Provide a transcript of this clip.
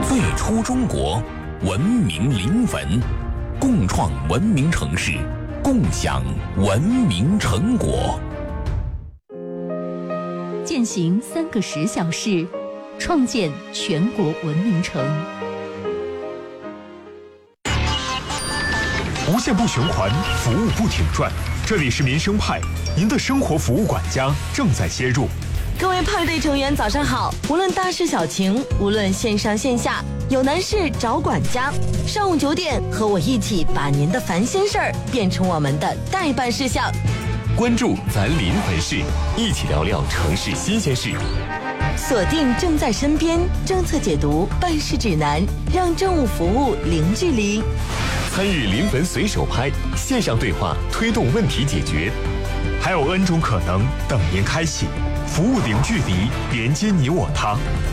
辈出中国，文明临汾，共创文明城市，共享文明成果。 践行3个10小时，创建全国文明城。 无限不循环，服务不停转。这里是民生派，您的生活服务管家正在接入。 各位派对成员早上好，无论大事小情，无论线上线下，有难事找管家。上午9点，和我一起把您的烦心事儿变成我们的待办事项。 关注咱临汾市，一起聊聊城市新鲜事。 锁定正在身边，政策解读，办事指南，让政务服务零距离。 参与临汾随手拍，线上对话推动问题解决， 还有 N 种可能等您开启，服务零距离，连接你我他。